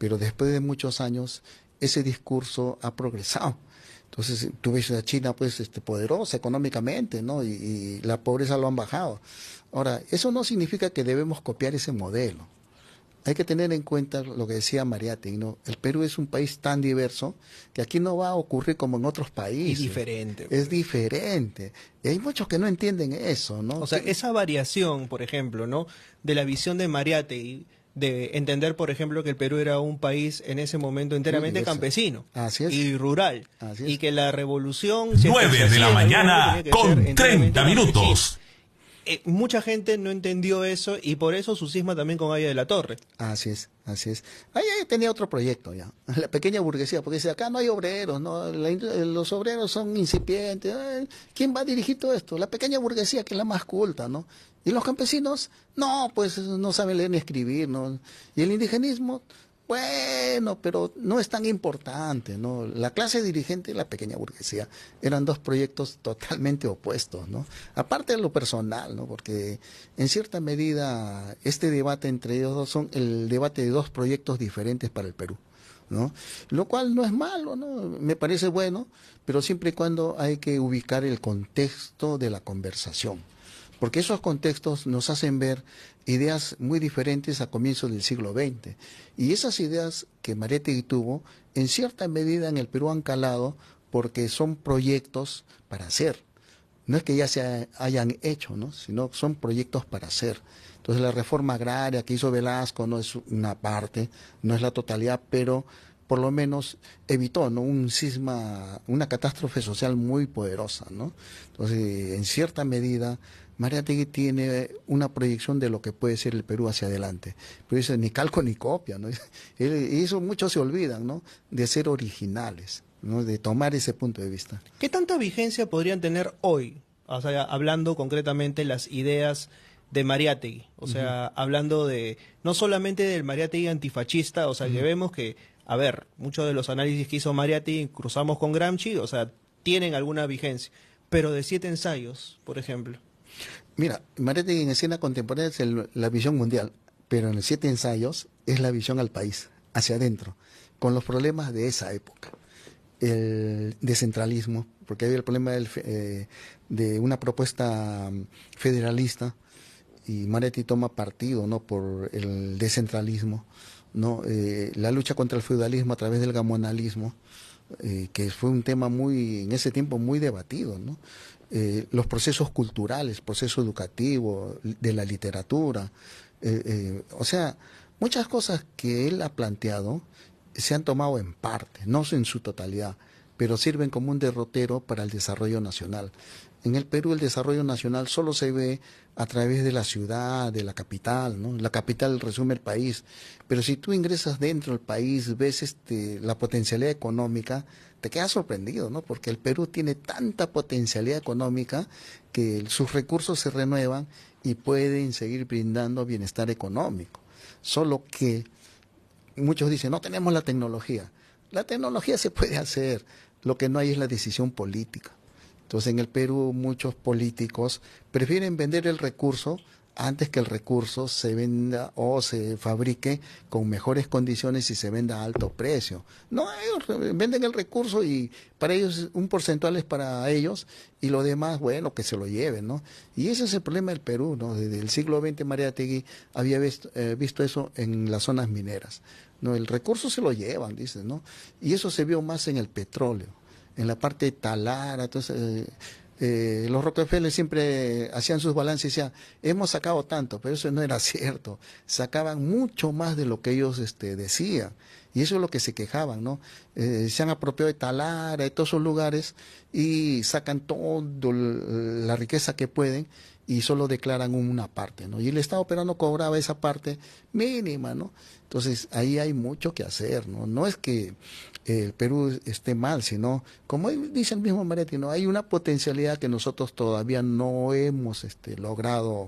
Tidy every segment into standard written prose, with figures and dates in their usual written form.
pero después de muchos años ese discurso ha progresado. Entonces, tú ves a China pues poderosa económicamente, ¿no? Y la pobreza lo han bajado. Ahora, eso no significa que debemos copiar ese modelo. Hay que tener en cuenta lo que decía Mariátegui, ¿no? El Perú es un país tan diverso que aquí no va a ocurrir como en otros países. Es diferente. Es diferente. Y hay muchos que no entienden eso, ¿no? O sea, esa variación, por ejemplo, ¿no? De la visión de Mariátegui, de entender, por ejemplo, que el Perú era un país en ese momento enteramente campesino y rural. Así es. Y que la revolución... 9 de la mañana con 30 minutos. Mucha gente no entendió eso y por eso su cisma también con Aya de la Torre. Así es, así es. Ahí tenía otro proyecto ya, la pequeña burguesía, porque dice, acá no hay obreros, ¿no? Los obreros son incipientes. ¿Quién va a dirigir todo esto? La pequeña burguesía, que es la más culta, ¿no? Y los campesinos, no, pues no saben leer ni escribir, ¿no? Y el indigenismo, bueno, pero no es tan importante, ¿no? La clase dirigente y la pequeña burguesía eran dos proyectos totalmente opuestos, ¿no? Aparte de lo personal, ¿no? Porque en cierta medida este debate entre ellos dos son el debate de dos proyectos diferentes para el Perú, ¿no? Lo cual no es malo, ¿no? Me parece bueno, pero siempre y cuando hay que ubicar el contexto de la conversación, porque esos contextos nos hacen ver ideas muy diferentes a comienzos del siglo XX. Y esas ideas que Mariátegui tuvo, en cierta medida en el Perú han calado porque son proyectos para hacer. No es que ya se hayan hecho, ¿no? Sino son proyectos para hacer. Entonces la reforma agraria que hizo Velasco no es una parte, no es la totalidad, pero por lo menos evitó, ¿no? Un cisma, una catástrofe social muy poderosa, ¿no? Entonces, en cierta medida, Mariátegui tiene una proyección de lo que puede ser el Perú hacia adelante. Pero dice, ni calco ni copia, ¿no? Y eso muchos se olvidan, ¿no? De ser originales, ¿no? De tomar ese punto de vista. ¿Qué tanta vigencia podrían tener hoy? O sea, hablando concretamente las ideas de Mariátegui, o sea, hablando de, no solamente del Mariátegui antifascista, o sea, que vemos que, a ver, muchos de los análisis que hizo Mariátegui cruzamos con Gramsci, o sea, tienen alguna vigencia, pero de 7 ensayos, por ejemplo. Mira, Mariátegui en escena contemporánea es la visión mundial, pero en los 7 ensayos es la visión al país, hacia adentro, con los problemas de esa época. El descentralismo, porque había el problema de una propuesta federalista, y Mariátegui toma partido, ¿no?, por el descentralismo, ¿no? La lucha contra el feudalismo a través del gamonalismo, que fue un tema muy, en ese tiempo muy debatido, ¿no? Los procesos culturales, proceso educativo, de la literatura, o sea, muchas cosas que él ha planteado se han tomado en parte, no en su totalidad, pero sirven como un derrotero para el desarrollo nacional. En el Perú el desarrollo nacional solo se ve a través de la ciudad, de la capital, ¿no? La capital resume el país, pero si tú ingresas dentro del país, ves la potencialidad económica, te quedas sorprendido, ¿no? Porque el Perú tiene tanta potencialidad económica que sus recursos se renuevan y pueden seguir brindando bienestar económico. Solo que muchos dicen, no tenemos la tecnología. La tecnología se puede hacer, lo que no hay es la decisión política. Entonces en el Perú muchos políticos prefieren vender el recurso antes que el recurso se venda o se fabrique con mejores condiciones y se venda a alto precio. No, ellos venden el recurso y para ellos un porcentual es para ellos y lo demás, bueno, que se lo lleven, ¿no? Y ese es el problema del Perú, ¿no? Desde el siglo XX Mariátegui había visto eso en las zonas mineras, ¿no? El recurso se lo llevan, dicen, ¿no? Y eso se vio más en el petróleo, en la parte de talara. Entonces los Rockefeller siempre hacían sus balances y decían, hemos sacado tanto, pero eso no era cierto, sacaban mucho más de lo que ellos decían, y eso es lo que se quejaban, ¿no? Se han apropiado de talara, de todos esos lugares, y sacan toda la riqueza que pueden, y solo declaran una parte, ¿no? Y el Estado peruano cobraba esa parte mínima, ¿no? Entonces ahí hay mucho que hacer, ¿no? No es que el Perú esté mal, sino, como dice el mismo Mariátegui, ¿no? Hay una potencialidad que nosotros todavía no hemos logrado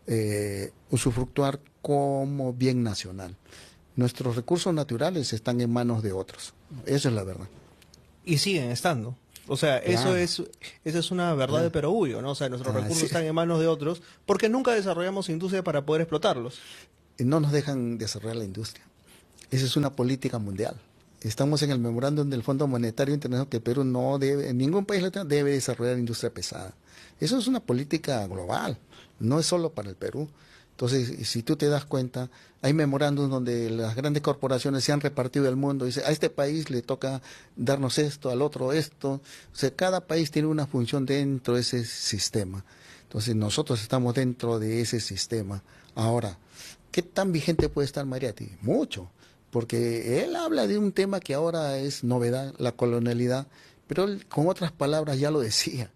usufructuar como bien nacional. Nuestros recursos naturales están en manos de otros, eso es la verdad. Y siguen estando. O sea, Claro. eso es una verdad de perogrullo, ¿no? O sea, nuestros recursos Sí. están en manos de otros porque nunca desarrollamos industria para poder explotarlos. No nos dejan desarrollar la industria. Esa es una política mundial. Estamos en el memorándum del Fondo Monetario Internacional que Perú no debe, en ningún país latino debe desarrollar industria pesada. Eso es una política global, no es solo para el Perú. Entonces, si tú te das cuenta, hay memorándums donde las grandes corporaciones se han repartido el mundo. Dice, a este país le toca darnos esto, al otro esto. O sea, cada país tiene una función dentro de ese sistema. Entonces, nosotros estamos dentro de ese sistema. Ahora, ¿qué tan vigente puede estar Mariátegui? Mucho, porque él habla de un tema que ahora es novedad, la colonialidad, pero él, con otras palabras, ya lo decía.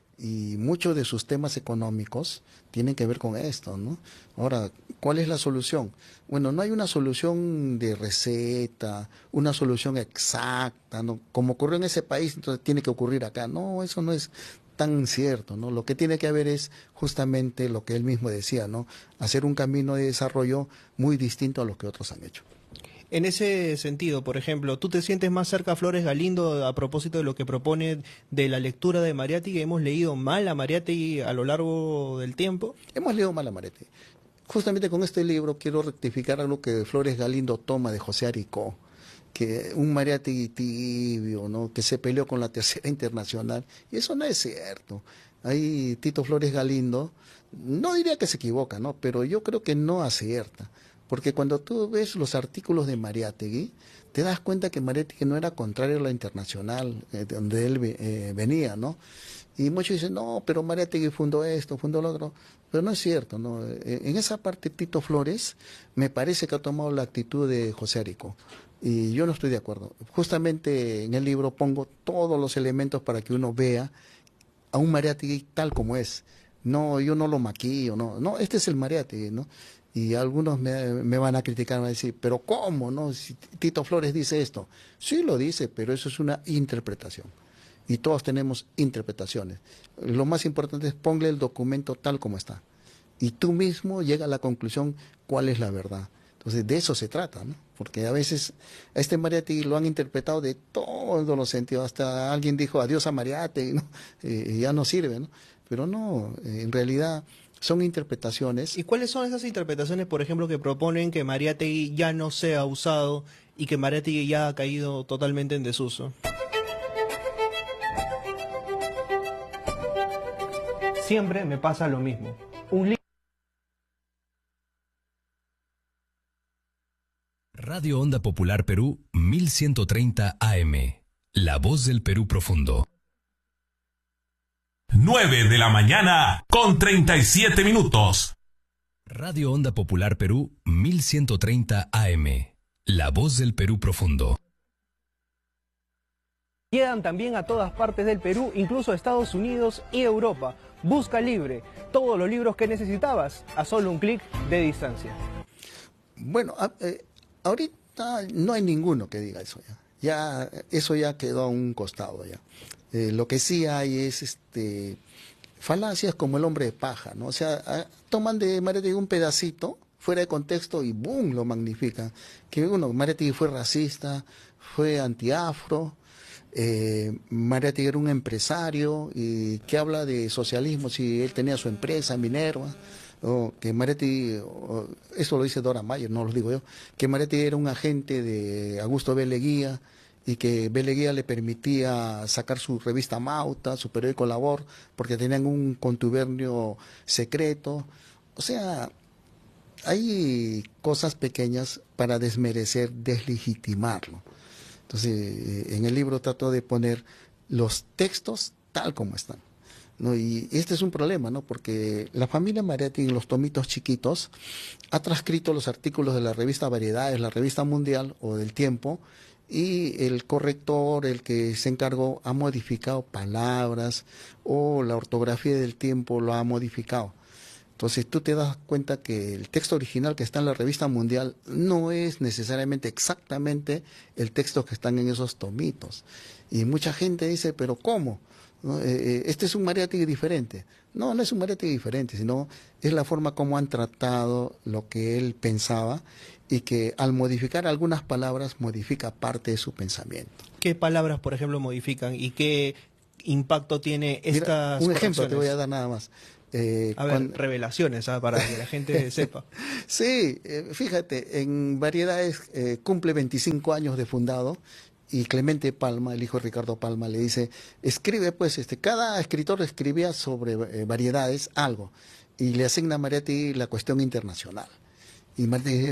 Y muchos de sus temas económicos tienen que ver con esto, ¿no? Ahora, ¿cuál es la solución? Bueno, no hay una solución de receta, una solución exacta, ¿no? Como ocurrió en ese país, entonces tiene que ocurrir acá. No, eso no es tan cierto, ¿no? Lo que tiene que haber es justamente lo que él mismo decía, ¿no? Hacer un camino de desarrollo muy distinto a lo que otros han hecho. En ese sentido, por ejemplo, ¿tú te sientes más cerca a Flores Galindo a propósito de lo que propone de la lectura de Mariátegui? ¿Hemos leído mal a Mariátegui a lo largo del tiempo? Hemos leído mal a Mariátegui. Justamente con este libro quiero rectificar algo que Flores Galindo toma de José Aricó, que un Mariátegui tibio, ¿no? Que se peleó con la Tercera Internacional, y eso no es cierto. Ahí Tito Flores Galindo, no diría que se equivoca, ¿no? Pero yo creo que no acierta. Porque cuando tú ves los artículos de Mariátegui, te das cuenta que Mariátegui no era contrario a la internacional, de donde él venía, ¿no? Y muchos dicen, no, pero Mariátegui fundó esto, fundó lo otro. Pero no es cierto, ¿no? En esa parte Tito Flores me parece que ha tomado la actitud de José Aricó. Y yo no estoy de acuerdo. Justamente en el libro pongo todos los elementos para que uno vea a un Mariátegui tal como es. No, yo no lo maquillo, no, este es el Mariátegui, ¿no? Y algunos me van a criticar, me van a decir, pero ¿cómo, no? Si Tito Flores dice esto. Sí lo dice, pero eso es una interpretación. Y todos tenemos interpretaciones. Lo más importante es ponle el documento tal como está. Y tú mismo llega a la conclusión cuál es la verdad. Entonces, de eso se trata, ¿no? Porque a veces a este Mariátegui lo han interpretado de todos los sentidos. Hasta alguien dijo adiós a Mariátegui, ¿no? Ya no sirve, ¿no? Pero no, en realidad son interpretaciones. ¿Y cuáles son esas interpretaciones, por ejemplo, que proponen que Mariátegui ya no sea usado y que Mariátegui ya ha caído totalmente en desuso? Siempre me pasa lo mismo. Radio Onda Popular Perú 1130 AM. La voz del Perú profundo. 9 de la mañana con 37 minutos. Radio Onda Popular Perú 1130 AM. La voz del Perú profundo. Llegan también a todas partes del Perú, incluso a Estados Unidos y Europa. Busca Libre, todos los libros que necesitabas a solo un clic de distancia. Bueno, ahorita no hay ninguno que diga eso ya. Ya eso ya quedó a un costado ya. Lo que sí hay es falacias como el hombre de paja, ¿no? O sea, toman de Mariátegui un pedacito fuera de contexto y ¡boom!, lo magnifican. Que bueno, Mariátegui fue racista, fue antiafro, Mariátegui era un empresario y que habla de socialismo si él tenía su empresa, Minerva. O que Mariátegui, eso lo dice Dora Mayer, no lo digo yo, que Mariátegui era un agente de Augusto B. Leguía y que B. Leguía le permitía sacar su revista Mauta, su periódico Labor, porque tenían un contubernio secreto. O sea, hay cosas pequeñas para desmerecer, deslegitimarlo. Entonces, en el libro trato de poner los textos tal como están, ¿no? Y este es un problema, ¿no? Porque la familia Mariátegui en los tomitos chiquitos ha transcrito los artículos de la revista Variedades, la revista Mundial o del Tiempo, y el corrector, el que se encargó, ha modificado palabras o la ortografía del Tiempo lo ha modificado. Entonces tú te das cuenta que el texto original que está en la revista Mundial no es necesariamente exactamente el texto que están en esos tomitos. Y mucha gente dice, pero ¿cómo? ¿No? Este es un Mariátegui diferente. No, no es un Mariátegui diferente, sino es la forma como han tratado lo que él pensaba y que al modificar algunas palabras modifica parte de su pensamiento. ¿Qué palabras, por ejemplo, modifican y qué impacto tiene estas un ejemplo te voy a correcciones? dar nada más. A ver, revelaciones, para que la gente sepa. Sí, fíjate, en Variedades cumple 25 años de fundado y Clemente Palma, el hijo de Ricardo Palma, le dice, escribe pues, cada escritor escribía sobre Variedades algo y le asigna a Mariátegui la cuestión internacional. Y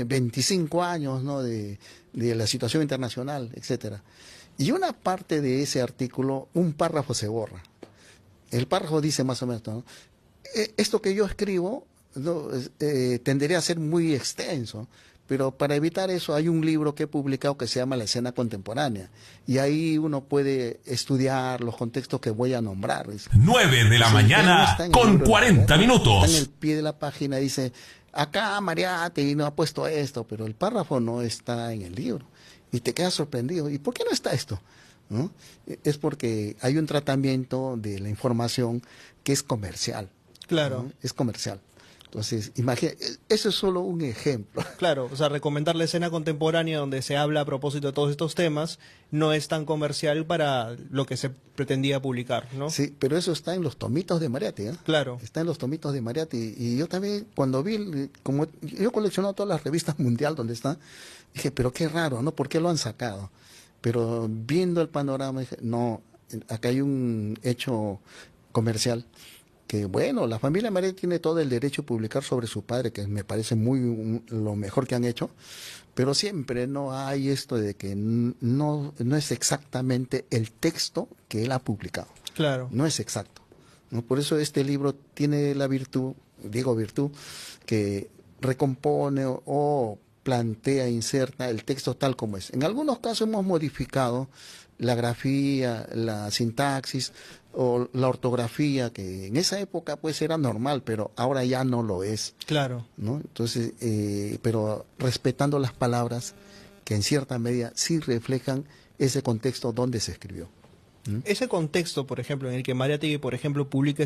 25 años, ¿no?, de la situación internacional, etcétera. Y una parte de ese artículo, un párrafo se borra. El párrafo dice más o menos, ¿no?, esto que yo escribo, ¿no?, tendería a ser muy extenso, pero para evitar eso hay un libro que he publicado que se llama La escena contemporánea, y ahí uno puede estudiar los contextos que voy a nombrar. 9 de la mañana con 40 minutos. Está en el pie de la página, dice, acá Mariátegui no ha puesto esto, pero el párrafo no está en el libro. Y te quedas sorprendido. ¿Y por qué no está esto? ¿No? Es porque hay un tratamiento de la información que es comercial. Claro. ¿No? Es comercial. Entonces, imagina, eso es solo un ejemplo. Claro, o sea, recomendar la escena contemporánea donde se habla a propósito de todos estos temas no es tan comercial para lo que se pretendía publicar, ¿no? Sí, pero eso está en los tomitos de Mariátegui, ¿eh? Claro. Está en los tomitos de Mariátegui. Y yo también, cuando vi, como yo he coleccionado todas las revistas mundial donde está, dije, pero qué raro, ¿no? ¿Por qué lo han sacado? Pero viendo el panorama, dije, no, acá hay un hecho comercial que, bueno, la familia Mariátegui tiene todo el derecho a publicar sobre su padre, que me parece lo mejor que han hecho, pero siempre no hay esto de que no es exactamente el texto que él ha publicado. Claro. No es exacto, ¿no? Por eso este libro tiene la virtud, digo virtud, que recompone o plantea, inserta el texto tal como es. En algunos casos hemos modificado la grafía, la sintaxis o la ortografía, que en esa época pues era normal, pero ahora ya no lo es. Claro. ¿No? Entonces, pero respetando las palabras que en cierta medida sí reflejan ese contexto donde se escribió. Ese contexto, por ejemplo, en el que Mariátegui, por ejemplo, publica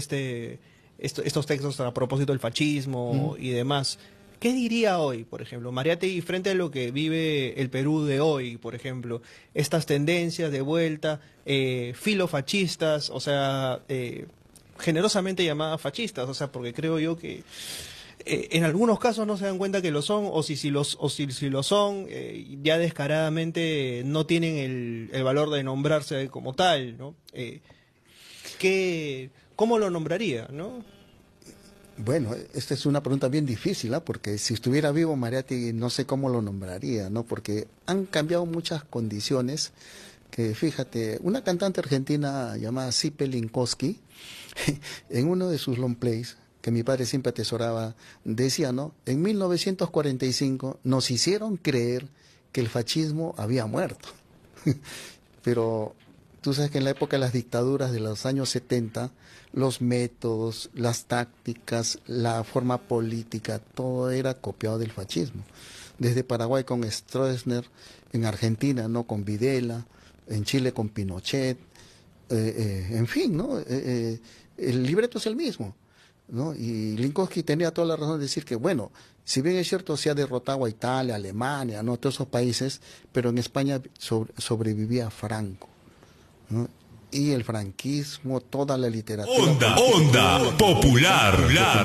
estos textos a propósito del fascismo y demás, ¿qué diría hoy, por ejemplo, Mariátegui frente a lo que vive el Perú de hoy, por ejemplo, estas tendencias de vuelta, filofascistas, o sea, generosamente llamadas fascistas, o sea, porque creo yo que en algunos casos no se dan cuenta que lo son, o si lo son, ya descaradamente no tienen el valor de nombrarse como tal, ¿no? ¿Cómo lo nombraría, no? Bueno, esta es una pregunta bien difícil, ¿eh? Porque si estuviera vivo Mariátegui no sé cómo lo nombraría, ¿no? Porque han cambiado muchas condiciones, que fíjate, una cantante argentina llamada Sipe Linkowski, en uno de sus long plays, que mi padre siempre atesoraba, decía, ¿no? En 1945 nos hicieron creer que el fascismo había muerto. Pero tú sabes que en la época de las dictaduras de los años 70, los métodos, las tácticas, la forma política, todo era copiado del fascismo. Desde Paraguay con Stroessner, en Argentina, ¿no?, con Videla, en Chile con Pinochet, en fin, ¿no? El libreto es el mismo, ¿no? Y Linkowski tenía toda la razón de decir que, bueno, si bien es cierto, se ha derrotado a Italia, Alemania, ¿no?, todos esos países, pero en España sobrevivía Franco, ¿no? Y el franquismo, toda la literatura. Onda popular.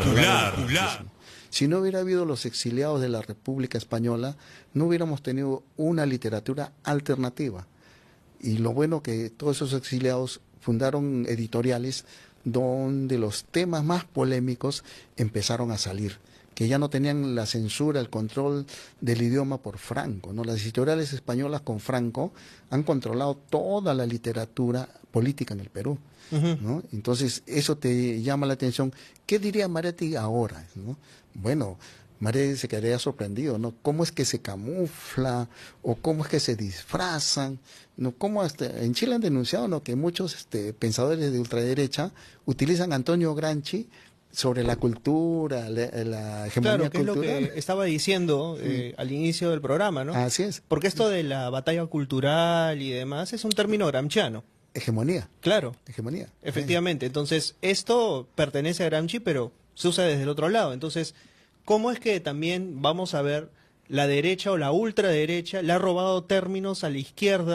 Si no hubiera habido los exiliados de la República Española, no hubiéramos tenido una literatura alternativa. Y lo bueno que todos esos exiliados fundaron editoriales donde los temas más polémicos empezaron a salir, que ya no tenían la censura, el control del idioma por Franco, ¿no? Las editoriales españolas con Franco han controlado toda la literatura política en el Perú, ¿no? Entonces eso te llama la atención. ¿Qué diría Mariátegui ahora, ¿no? Bueno, Mariátegui se quedaría sorprendido, ¿no? ¿Cómo es que se camufla o cómo es que se disfrazan? ¿No? ¿Cómo en Chile han denunciado, ¿no?, que muchos pensadores de ultraderecha utilizan a Antonio Gramsci sobre la cultura, la hegemonía cultural? Claro, que es lo que estaba diciendo al inicio del programa, ¿no? Así es. Porque esto de la batalla cultural y demás es un término gramsciano. Hegemonía. Claro. Hegemonía. Efectivamente. Entonces, esto pertenece a Gramsci, pero se usa desde el otro lado. Entonces, ¿cómo es que también vamos a ver la derecha o la ultraderecha le ha robado términos a la izquierda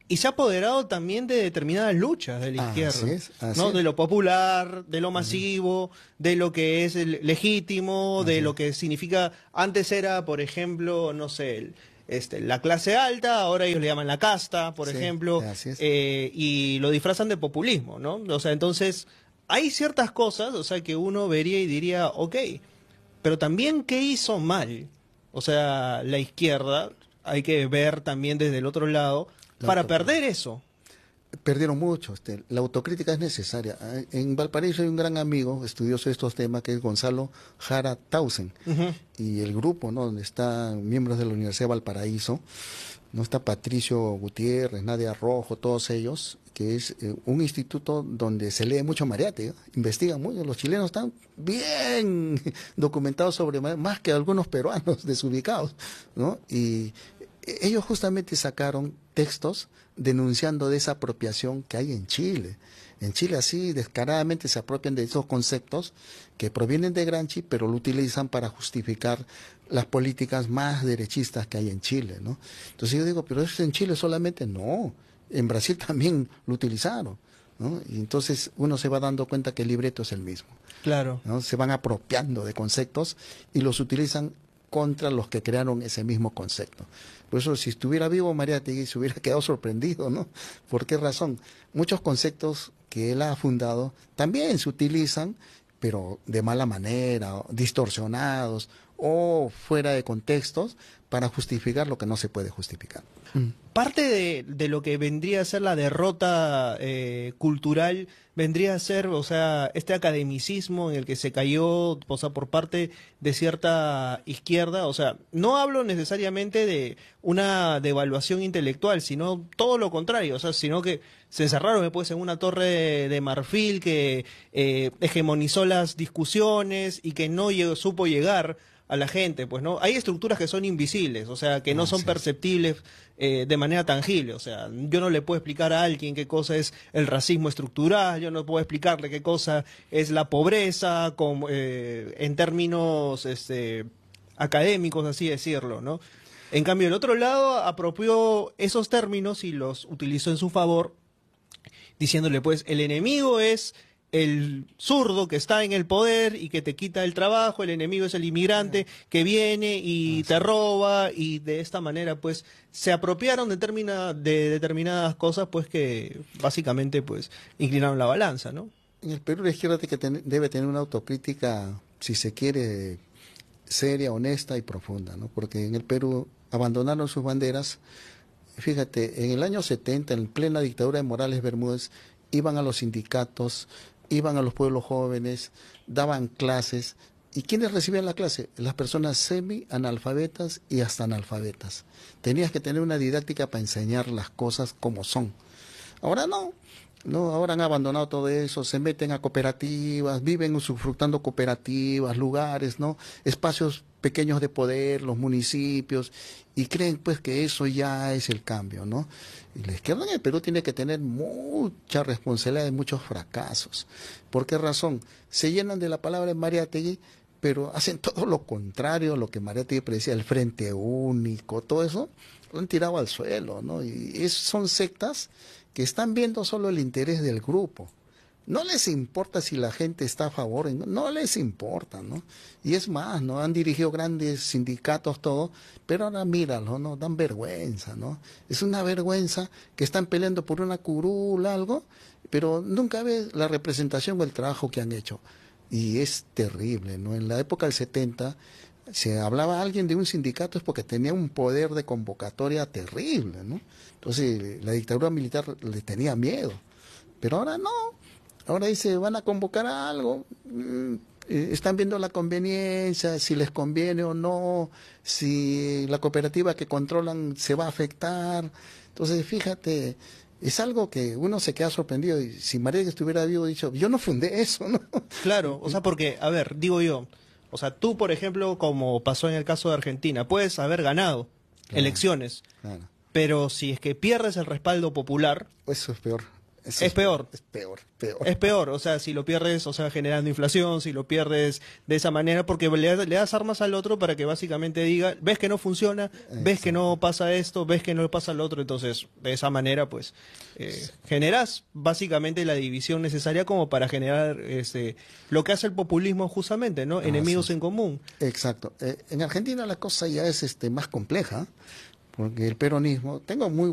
y se ha apoderado también de determinadas luchas de la izquierda, así ¿no? es. De lo popular, de lo masivo, de lo que es el legítimo, de lo que significa, antes era, por ejemplo, no sé, la clase alta, ahora ellos le llaman la casta, por ejemplo, así es. y lo disfrazan de populismo, ¿no? O sea, entonces, hay ciertas cosas, o sea, que uno vería y diría, ok, pero también, ¿qué hizo mal? O sea, la izquierda, hay que ver también desde el otro lado, para perder eso. Perdieron mucho. La autocrítica es necesaria. En Valparaíso hay un gran amigo, estudioso de estos temas, que es Gonzalo Jara Tausen. Y el grupo, ¿no?, donde están miembros de la Universidad de Valparaíso, no está Patricio Gutiérrez, Nadia Rojo, todos ellos, que es un instituto donde se lee mucho Mariátegui, investigan mucho. Los chilenos están bien documentados sobre más que algunos peruanos desubicados, ¿no? Y ellos justamente sacaron textos denunciando de esa apropiación que hay en Chile. En Chile así descaradamente se apropian de esos conceptos que provienen de Gramsci, pero lo utilizan para justificar las políticas más derechistas que hay en Chile, ¿no? Entonces yo digo, pero eso en Chile solamente no, en Brasil también lo utilizaron, ¿no? Y entonces uno se va dando cuenta que el libreto es el mismo. Claro. ¿No? Se van apropiando de conceptos y los utilizan contra los que crearon ese mismo concepto. Por eso, si estuviera vivo Mariátegui, se hubiera quedado sorprendido, ¿no? ¿Por qué razón? Muchos conceptos que él ha fundado también se utilizan, pero de mala manera, distorsionados o fuera de contextos, para justificar lo que no se puede justificar. Parte de lo que vendría a ser la derrota cultural vendría a ser, o sea, este academicismo en el que se cayó, o sea, por parte de cierta izquierda. O sea, no hablo necesariamente de una devaluación intelectual, sino todo lo contrario, o sea, sino que se encerraron después en una torre de marfil que hegemonizó las discusiones y que no supo llegar a la gente, pues, ¿no? Hay estructuras que son invisibles, o sea, que no son perceptibles de manera tangible. O sea, yo no le puedo explicar a alguien qué cosa es el racismo estructural, yo no puedo explicarle qué cosa es la pobreza en términos académicos, así decirlo, ¿no? En cambio, el otro lado apropió esos términos y los utilizó en su favor, diciéndole, pues, el enemigo es el zurdo que está en el poder y que te quita el trabajo, el enemigo es el inmigrante que viene y te roba, y de esta manera pues se apropiaron de determinadas cosas, pues, que básicamente pues inclinaron la balanza, ¿no? En el Perú la izquierda debe tener una autocrítica, si se quiere, seria, honesta y profunda, ¿no? Porque en el Perú abandonaron sus banderas. Fíjate, en el año 70, en plena dictadura de Morales Bermúdez, iban a los sindicatos, iban a los pueblos jóvenes, daban clases. ¿Y quiénes recibían la clase? Las personas semi-analfabetas y hasta analfabetas. Tenías que tener una didáctica para enseñar las cosas como son. Ahora no, ahora han abandonado todo eso, se meten a cooperativas, viven usufructando cooperativas, lugares, ¿no? Espacios pequeños de poder, los municipios, y creen pues que eso ya es el cambio, ¿no? Y la izquierda en el Perú tiene que tener mucha responsabilidad de muchos fracasos. ¿Por qué razón? Se llenan de la palabra de Mariátegui, pero hacen todo lo contrario a lo que Mariátegui predecía, el Frente Único, todo eso, lo han tirado al suelo, ¿no? Y son sectas que están viendo solo el interés del grupo. No les importa si la gente está a favor, no les importa, ¿no? Y es más, ¿no? Han dirigido grandes sindicatos, todo, pero ahora míralo, ¿no? Dan vergüenza, ¿no? Es una vergüenza que están peleando por una curul, algo, pero nunca ves la representación o el trabajo que han hecho. Y es terrible, ¿no? En la época del 70, se hablaba alguien de un sindicato es porque tenía un poder de convocatoria terrible, ¿no? Entonces, la dictadura militar le tenía miedo. Pero ahora no. Ahora dice, van a convocar a algo, están viendo la conveniencia, si les conviene o no, si la cooperativa que controlan se va a afectar. Entonces, fíjate, es algo que uno se queda sorprendido. Y si Mariátegui estuviera vivo, dicho, yo no fundé eso, ¿no? Claro, o sea, porque, a ver, digo yo, o sea, tú, por ejemplo, como pasó en el caso de Argentina, puedes haber ganado elecciones, Claro. pero si es que pierdes el respaldo popular, Eso es peor. Sí, es peor. Es peor, peor. Es peor, o sea, si lo pierdes, o sea, generando inflación, si lo pierdes de esa manera, porque le das armas al otro para que básicamente diga, ves que no funciona, ves que no pasa esto, ves que no pasa lo otro, entonces, de esa manera, pues, generas básicamente la división necesaria como para generar lo que hace el populismo justamente, ¿no? Enemigos en común. Exacto. En Argentina la cosa ya es más compleja, porque el peronismo, tengo muy